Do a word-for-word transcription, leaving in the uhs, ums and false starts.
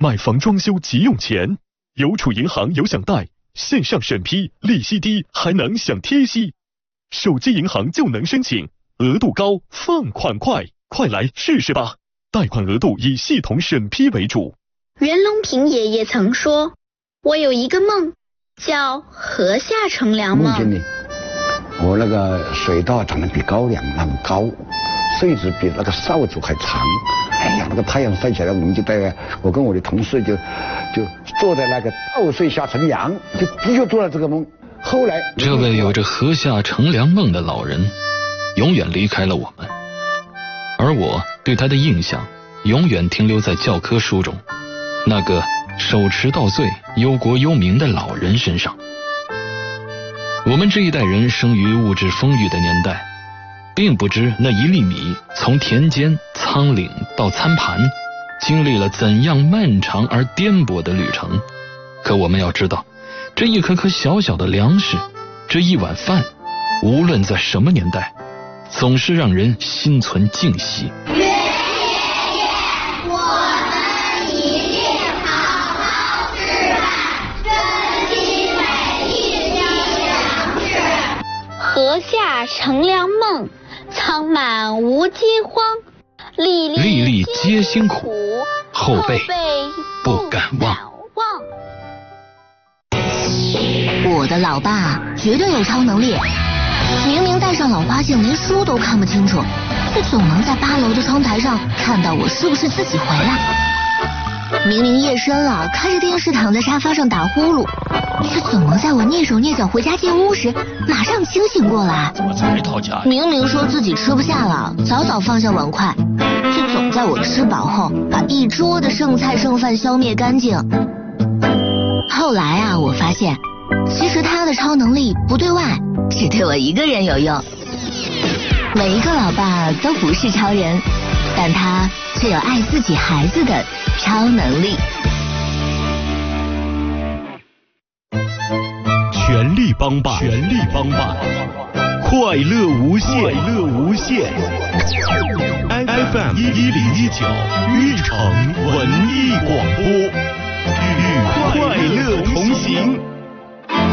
买房装修急用钱，邮储银行有享贷，线上审批，利息低，还能享贴息。手机银行就能申请，额度高，放款快，快来试试吧！贷款额度以系统审批为主。 袁隆平爷爷曾说，我有一个梦，叫河下乘凉梦。 梦见你，我那个水稻长得比高粱那么高，穗子比那个扫帚还长。哎呀，那个太阳晒起来，我们就在我跟我的同事就就坐在那个稻穗下乘凉，就就做了这个梦。后来， 这位有着河下乘凉梦的老人，永远离开了我们，而我对他的印象永远停留在教科书中那个手持稻穗忧国忧民的老人身上。我们这一代人生于物质丰裕的年代，并不知那一粒米从田间仓廪到餐盘经历了怎样漫长而颠簸的旅程。可我们要知道，这一颗颗小小的粮食，这一碗饭，无论在什么年代，总是让人心存敬惜。 袁爷爷，我们一定好好吃饭，珍惜每一粒粮食。 河下乘凉梦，仓满无饥荒，粒粒粒皆辛苦，后辈不敢忘。 我的老爸绝对有超能力，明明戴上老花镜连书都看不清楚，却总能在八楼的窗台上看到我是不是自己回来。明明夜深了，开着电视躺在沙发上打呼噜，却总能在我蹑手蹑脚回家进屋时马上清醒过来。 怎么才到家？ 明明说自己吃不下了，早早放下碗筷，却总在我吃饱后把一桌的剩菜剩饭消灭干净。后来啊，我发现其实他的超能力不对外，只对我一个人有用。每一个老爸都不是超人，但他却有爱自己孩子的超能力。 全力帮办，全力帮办，快乐无限，快乐无限。F M 一一零一九，玉城文艺广播，与快乐同行。